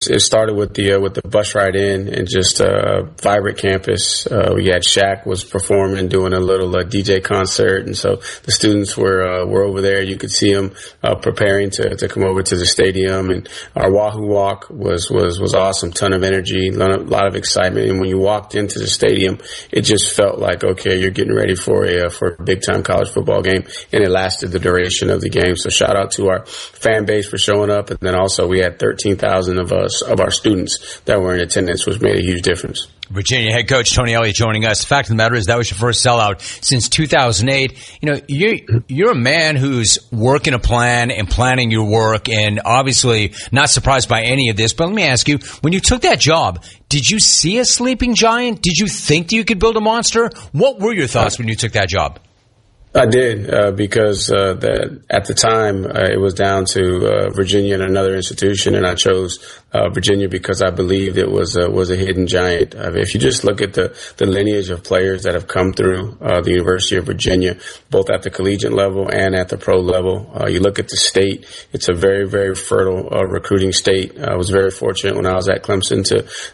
it started with the bus ride in and just vibrant campus. We had Shaq was performing, doing a little DJ concert, and so the students were over there. You could see them preparing to come over to the stadium, and our Wahoo Walk was awesome. Ton of energy, a lot of excitement, and when you walked into the stadium, it just felt like, okay, you're getting ready for a big time college football game, and it lasted the duration of the game. So shout out to our fan base for showing up, and then also we had 13,000 of our students that were in attendance, which made a huge difference. Virginia head coach Tony Elliott joining us. The fact of the matter is that was your first sellout since 2008. You know, you're a man who's working a plan and planning your work, and obviously not surprised by any of this. But let me ask you, when you took that job, did you see a sleeping giant? Did you think that you could build a monster? What were your thoughts when you took that job? I did, because at the time it was down to Virginia and another institution, and I chose Virginia because I believed it was a hidden giant. I mean, if you just look at the lineage of players that have come through the University of Virginia, both at the collegiate level and at the pro level, you look at the state; it's a very, very fertile recruiting state. I was very fortunate when I was at Clemson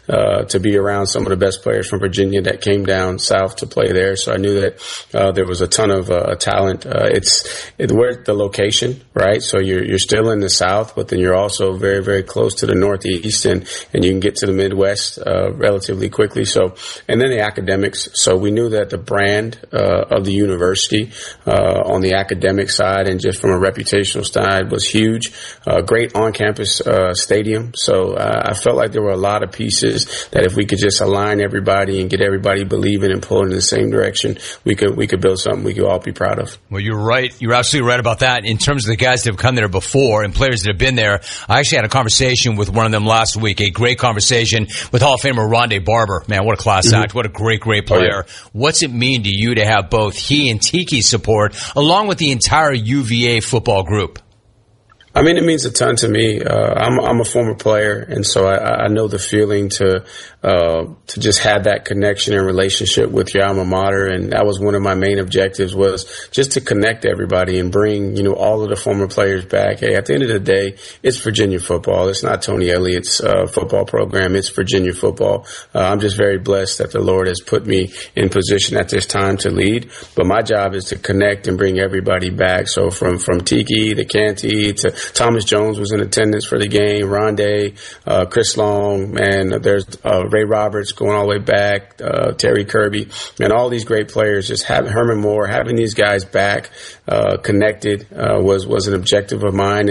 to be around some of the best players from Virginia that came down south to play there. So I knew that there was a ton of talent. It's where the location, right? So you're still in the South, but then you're also very, very close to the Northeast, and you can get to the Midwest relatively quickly. So, and then the academics. So we knew that the brand of the university on the academic side and just from a reputational side was huge. Great on-campus stadium. So I felt like there were a lot of pieces that if we could just align everybody and get everybody believing and pulling in the same direction, we could build something we could all be proud of. Well, you're right. You're absolutely right about that. In terms of the guys that have come there before and players that have been there, I actually had a conversation with one of them last week, a great conversation with Hall of Famer Rondé Barber. Man, what a class act. What a great player. Oh, yeah. What's it mean to you to have both he and Tiki support along with the entire UVA football group? I mean, it means a ton to me. I'm a former player, and so I know the feeling to just have that connection and relationship with your alma mater. And that was one of my main objectives, was just to connect everybody and bring, all of the former players back. Hey, at the end of the day, it's Virginia football. It's not Tony Elliott's football program. It's Virginia football. I'm just very blessed that the Lord has put me in position at this time to lead. But my job is to connect and bring everybody back. So from Tiki to Canty to Thomas Jones was in attendance for the game, Rondé, Chris Long, man, there's Ray Roberts going all the way back, Terry Kirby, and all these great players. Just having Herman Moore, having these guys back, connected, was an objective of mine,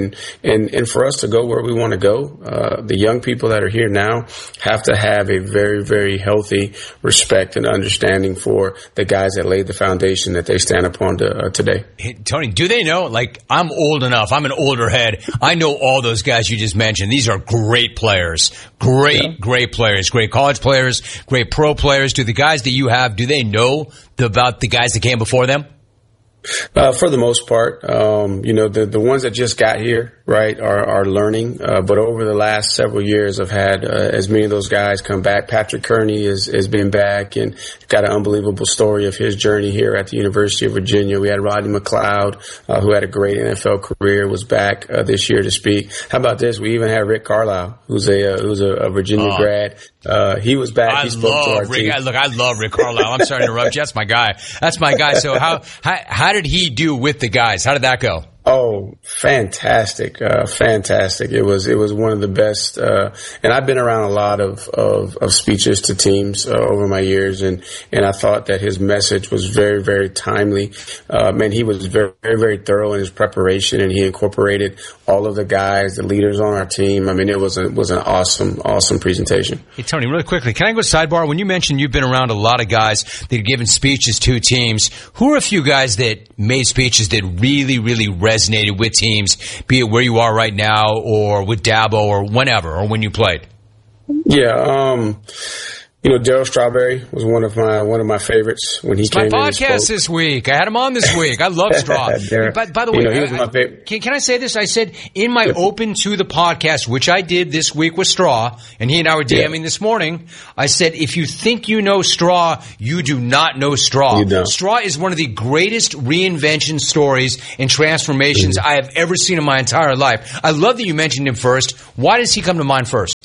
and for us to go where we want to go, the young people that are here now have to have a very, very healthy respect and understanding for the guys that laid the foundation that they stand upon today. Hey, Tony, do they know? Like, I'm old enough. I'm an older head. I know all those guys you just mentioned. These are great players. Great players. Great college players. Great pro players. Do the guys that you have, do they know about the guys that came before them? For the most part, the ones that just got here, right, are learning. But over the last several years, I've had as many of those guys come back. Patrick Kearney has been back and got an unbelievable story of his journey here at the University of Virginia. We had Rodney McLeod, who had a great NFL career, was back this year to speak. How about this? We even had Rick Carlisle, who's a Virginia grad. He was back. He spoke to our team. Look, I love Rick Carlisle. I'm sorry to interrupt you. That's my guy. So how did he do with the guys? How did that go? Oh, fantastic. Fantastic. It was one of the best. And I've been around a lot of speeches to teams over my years. And I thought that his message was very, very timely. Man, he was very, very, very thorough in his preparation, and he incorporated all of the guys, the leaders on our team. I mean, it was an awesome presentation. Hey, Tony, really quickly, can I go sidebar? When you mentioned you've been around a lot of guys that have given speeches to teams, who are a few guys that made speeches that really, really resonated with teams, be it where you are right now or with Dabo or whenever or when you played? Yeah, Darryl Strawberry was one of my favorites when he came in. My podcast this week. I had him on this week. I love Straw. By the way, he was my favorite. Can I say this? I said in my open to the podcast, which I did this week with Straw, and he and I were DMing this morning, I said, if you think you know Straw, you do not know Straw. Straw is one of the greatest reinvention stories and transformations I have ever seen in my entire life. I love that you mentioned him first. Why does he come to mind first?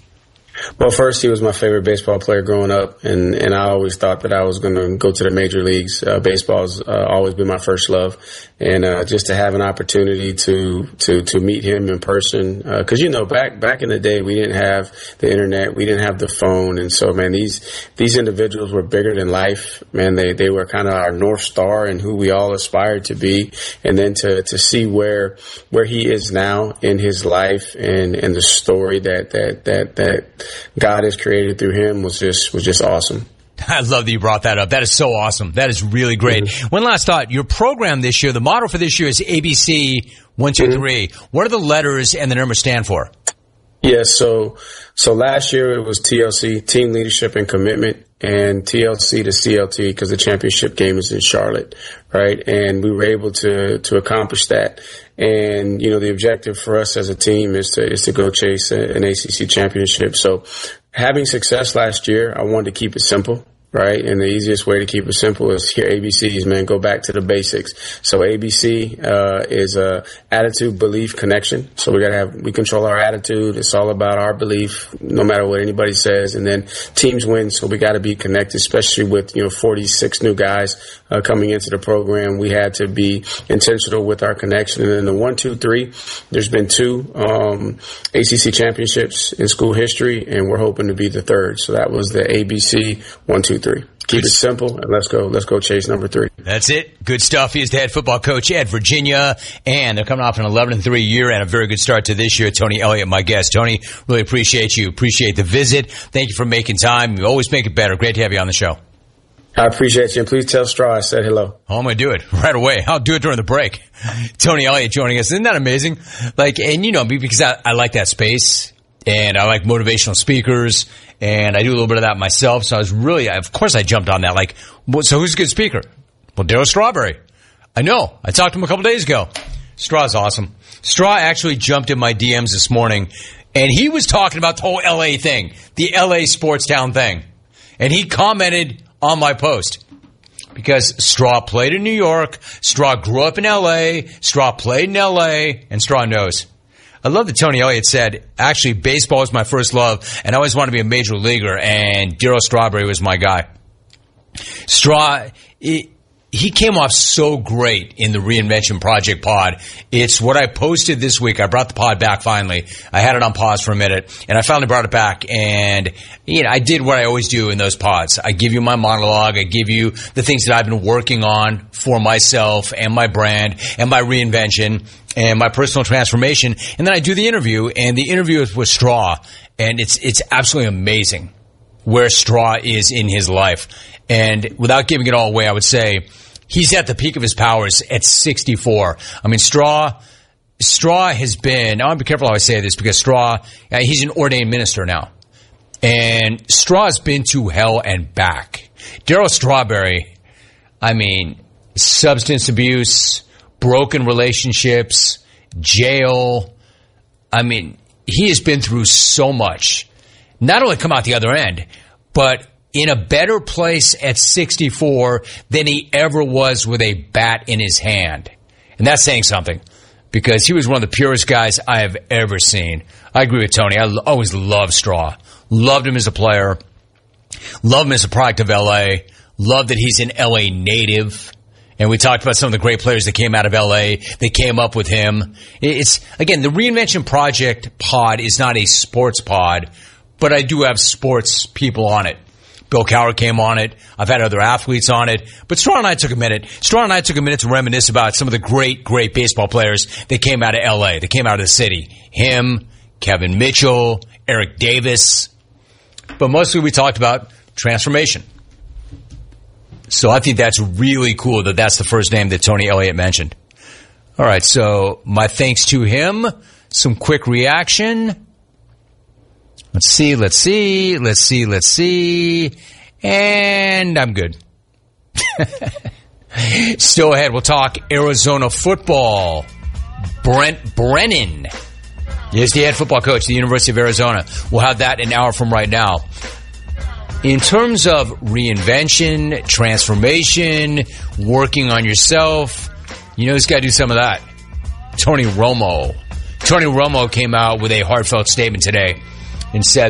Well, first, he was my favorite baseball player growing up, and I always thought that I was going to go to the major leagues. Baseball's always been my first love, and just to have an opportunity to meet him in person, because back in the day we didn't have the internet, we didn't have the phone, and so man, these individuals were bigger than life. Man, they were kind of our North Star and who we all aspired to be, and then to see where he is now in his life and the story that God has created through him was just awesome. I love that you brought that up. That is so awesome. That is really great. Mm-hmm. One last thought. Your program this year, the motto for this year is ABC 1, 2, 3. Mm-hmm. What are the letters and the numbers stand for? Yes. So last year it was TLC, Team Leadership and Commitment, and TLC to CLT because the championship game is in Charlotte, right? And we were able to accomplish that. And, the objective for us as a team is to go chase an ACC championship. So having success last year, I wanted to keep it simple. Right. And the easiest way to keep it simple is here, ABCs, man, go back to the basics. So ABC, is, attitude, belief, connection. So we control our attitude. It's all about our belief, no matter what anybody says. And then teams win. So we got to be connected, especially with, 46 new guys, coming into the program. We had to be intentional with our connection. And then the 1, 2, 3, there's been 2, ACC championships in school history, and we're hoping to be the 3rd. So that was the ABC 1, 2, 3. Keep it simple, and let's go chase number 3. That's it. Good stuff. He is the head football coach at Virginia, and they're coming off an 11-3 year and a very good start to this year. Tony Elliott, my guest. Tony, really appreciate you. Appreciate the visit. Thank you for making time. You always make it better. Great to have you on the show. I appreciate you, and please tell Straw I said hello. Oh, I'm going to do it right away. I'll do it during the break. Tony Elliott joining us. Isn't that amazing? Because I like that space, and I like motivational speakers, and I do a little bit of that myself. So of course I jumped on that. So who's a good speaker? Well, Darryl Strawberry. I know. I talked to him a couple days ago. Straw's awesome. Straw actually jumped in my DMs this morning, and he was talking about the whole LA thing, the LA sports town thing. And he commented on my post because Straw played in New York, Straw grew up in LA, Straw played in LA, and Straw knows. I love that Tony Elliott said, actually, baseball was my first love, and I always wanted to be a major leaguer, and Darryl Strawberry was my guy. Straw, he came off so great in the Reinvention Project pod. It's what I posted this week. I brought the pod back finally. I had it on pause for a minute, and I finally brought it back, and I did what I always do in those pods. I give you my monologue. I give you the things that I've been working on for myself and my brand and my reinvention and my personal transformation. And then I do the interview, and the interview is with Straw, and it's absolutely amazing where Straw is in his life. And without giving it all away, I would say he's at the peak of his powers at 64. I mean, Straw has been, I want to be careful how I say this because Straw, he's an ordained minister now. And Straw has been to hell and back. Darryl Strawberry, substance abuse, broken relationships, jail. He has been through so much. Not only come out the other end, but in a better place at 64 than he ever was with a bat in his hand. And that's saying something because he was one of the purest guys I have ever seen. I agree with Tony. I always loved Straw. Loved him as a player. Loved him as a product of L.A. Loved that he's an L.A. native. And we talked about some of the great players that came out of L.A. They came up with him. Again, the Reinvention Project pod is not a sports pod, but I do have sports people on it. Bill Cowher came on it. I've had other athletes on it. But Straw and I took a minute. Straw and I took a minute to reminisce about some of the great, great baseball players that came out of L.A., that came out of the city. Him, Kevin Mitchell, Eric Davis. But mostly we talked about transformation. So I think that's really cool that that's the first name that Tony Elliott mentioned. All right, so my thanks to him. Some quick reaction. Let's see. And I'm good. Still ahead, we'll talk Arizona football. Brent Brennan is the head football coach at the University of Arizona. We'll have that an hour from right now. In terms of reinvention, transformation, working on yourself, who's got to do some of that? Tony Romo. Tony Romo came out with a heartfelt statement today and said